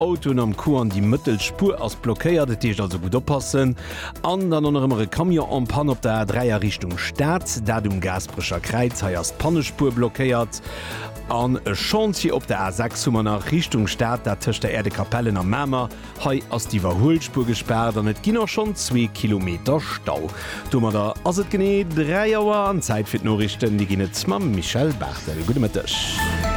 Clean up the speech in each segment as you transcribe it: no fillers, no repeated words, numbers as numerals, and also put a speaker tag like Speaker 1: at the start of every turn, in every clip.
Speaker 1: autonom Kur an die Mittelspur als blockéiert, Tisch also gut oppassen. An dann noch Kamion an Pan op der Dreier Richtung Stadt, dat Gasbrischer Kreiz heiers Pannespur blockéiert. An e Chantier op der A6 nach Richtung Stadt, der Tisch der Erdekapellen am Mämer, hei ass die Überholspur gesperrt, an et ginner schon 2 Kilometer Stau. Dummer da ass et gené 3 Joer an Zeit fir Norrichten, die ginnet mam Michel Bachtel. Gute Mittag.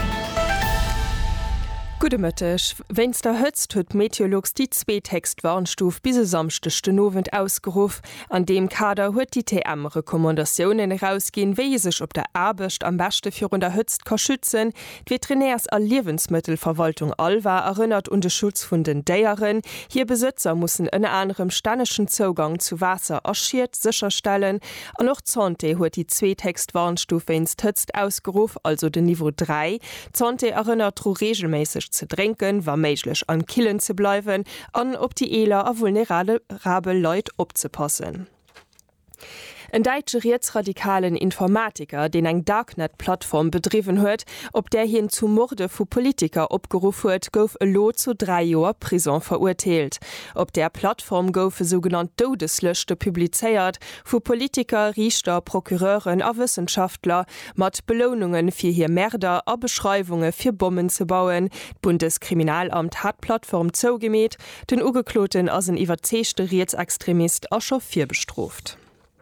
Speaker 2: Gute Mittag. Wenn's da hëtzt, huet Meteorologs die 2 Textwarnstuf bis samstechte Novent ausgeruf. An dem Kader huet die TM-Rekommandationen herausgehen, wie sich op der Arbecht am beste für der Hützt kann schützen. Die Veterinärs- und Lebensmittelverwaltung Alva erinnert und den Schutz von den Deieren. Hier Besitzer müssen in anderem stanischen Zugang zu Wasser aschiert sicherstellen. Und auch Zonte huet die 2 Textwarnstufe ins Hützt ausgeruf, also den Niveau 3. Zonte erinnert regelmäßig zu trinken, war möglich an Killen zu bleiben, an ob die Eler auf vulnerable Leute aufzupassen. Ein deutscher rechtsradikalen Informatiker, den eng Darknet-Plattform betrieben huet, ob der hin zu Morde vu Politiker opgerufen huet, gouf e Lot zu 3 Joer Prison verurteilt. Ob der Plattform goufe sogenannt Todeslöschte publizeiert, vu Politiker, Richter, Prokureuren a Wissenschaftler, mat Belohnungen fir hier Mörder a Beschreibungen fir Bomben zu bauen. Bundeskriminalamt hat Plattform zougemäht, den Ugekloten as een iwwerzechte Rechtsextremist a scho 4 bestroft.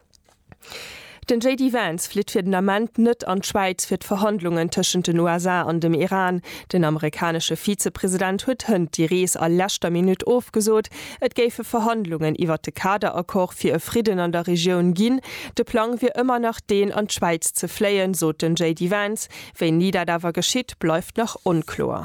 Speaker 2: Den J.D. Vance flitt fir den Amment net an Schweiz fir Verhandlungen tschen den USA an dem Iran. Den amerikanische Vizepräsident huet hënd die Rees a lächter Minute aufgesot. Et géife Verhandlungen iwwer de Kaderakkord fir e Frieden an der Region ginn. De Plan wie immer nach den an Schweiz ze fleien, so den J.D. Vance. Wenn niederdawer geschitt, bleibt noch unklar.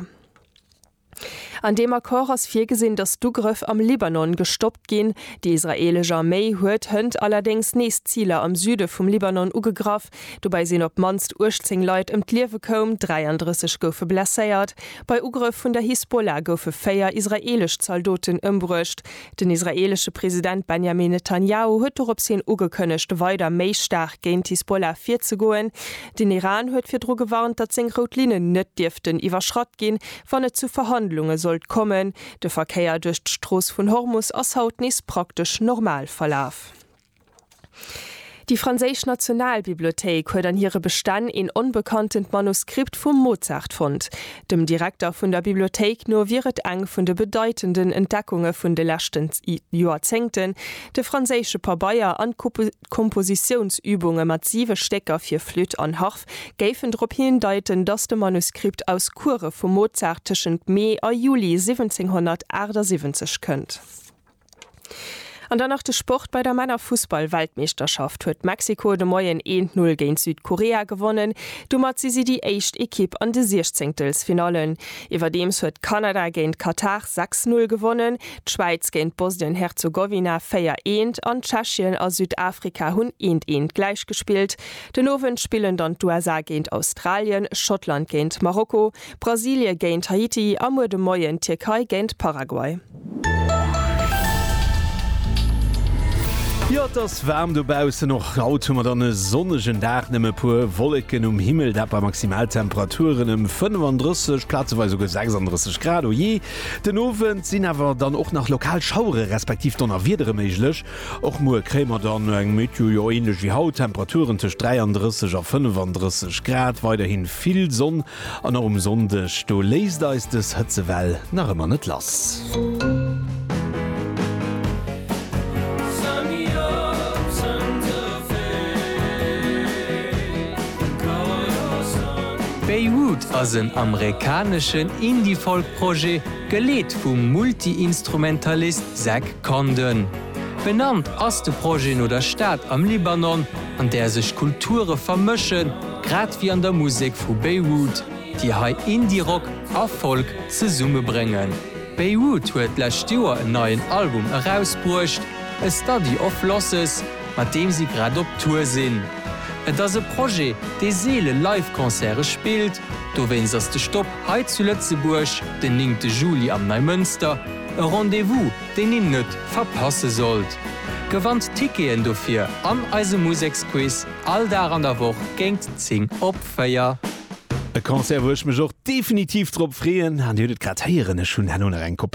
Speaker 2: An dem Akkord ass gesinn, dass Dugriff am Libanon gestoppt gin. Die israelische Armee huet hënd allerdings nächst Ziele am Süde vom Libanon ugegraf. Dabei sinn op manst 18 Leute im Kliewe kom, 33 goufe blesséiert. Bei Ugriff vun der Hisbollah goufe 4 israelisch Soldaten ëmbrucht. Den israelische Präsident Benjamin Netanyahu huet op sinn ugekënnecht weiter méi stark géint Hisbollah 4 zu goen. Den Iran huet fir Dro gewarnt, dat seng Routlinien net dürften iwwerschrott gin, wann et zu Verhandlungen sollt kommen. Der Verkehr durch d'Stroos von Hormus ass haut nis praktisch normal verlauf. Die Französische Nationalbibliothek huet an ihre Bestand in unbekannten Manuskript vom Mozart fand. Dem Direktor von der Bibliothek nur wiret eng von de bedeutenden Entdeckungen von de letzten Jahrzehnten, de französische Pabeier an Kompositionsübungen massive Stecker für Flöte an Harf gäfen drop hindeuten, dass de Manuskript aus Kurre vom Mozart zwischen Mai a Juli 1778 könnt. Und dann noch der Sport bei der Männerfußball-Weltmeisterschaft huet Mexiko de Moyen 1-0 gegen Südkorea gewonnen. Dummer sie die echt Equipe an de 16. Überdems huet Kanada gegen Katar 6-0 gewonnen, die Schweiz gegen Bosnien-Herzegowina 4-1 und Tschechien aus Südafrika hun 1-1 gleich gespielt. Den Owen spielen dann die USA gegen Australien, Schottland gegen Marokko, Brasilien gegen Haiti, am de Moyen Türkei gegen Paraguay.
Speaker 1: Ja, das wärm dobause noch haut mat an sonnegen Dach nimme pur Wolken Himmel, dat bei Maximaltemperaturen 35, platzweise 36 Grad je. Den Owen sinn awer dann auch nach lokal Schaure respektiv donner wiedere meiglech. Och mo krämer dann eng Meteo ähnlich wie Hauttemperaturen zwischen 33 a 35 Grad, weiterhin viel Sonn an Sondech. Du leist da ist es Hëtzewell nach immer net lass.
Speaker 3: Beirut as een amerikanischen Indie-Folk-Projekt geleet vum Multi-Instrumentalist Zach Condon. Benannt as de Projekt no der Staat am Libanon, an der sech Kulture vermëschen, grad wie an der Musik vu Beirut, die hai Indie-Rock a Folk ze Summe bringen. Beirut huet lächt Joer en neuen Album herausbrucht, A Study of Losses, mat dem sie grad op Tour sinn. Et ass e Projekt, de Seele Live-Konzere spielt, do wenns ass de Stopp heit zu Lützeburg, den 9. Juli am Neumünster, e Rendezvous, den ihr net verpasse sollt. Gewandt Tikeen dofir am Eise Musiksquiz all da an der Woche gengt 10 op 4.
Speaker 1: E Konzer woch mech och definitiv trop freeen, an Judith Kratieren schon han en Koppe